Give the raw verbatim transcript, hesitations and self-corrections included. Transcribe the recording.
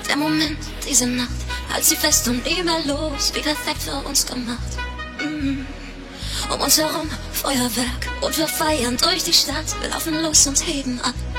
Der Moment, diese Nacht, halt sie fest und nie mehr los, wie perfekt für uns gemacht. Mm. Um uns herum Feuerwerk und wir feiern durch die Stadt. Wir laufen los und heben ab.